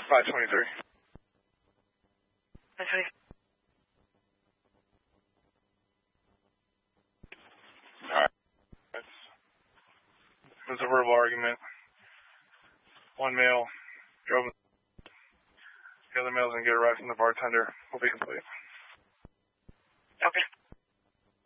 523. 523. Alright. It was a verbal argument. One male drove. The other male's going to get a ride from the bartender. Will be complete.